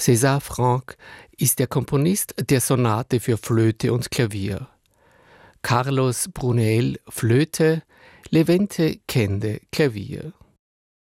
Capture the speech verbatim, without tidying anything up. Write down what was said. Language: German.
César Franck ist der Komponist der Sonate für Flöte und Klavier. Carlos Brunel Flöte, Levente Kende Klavier.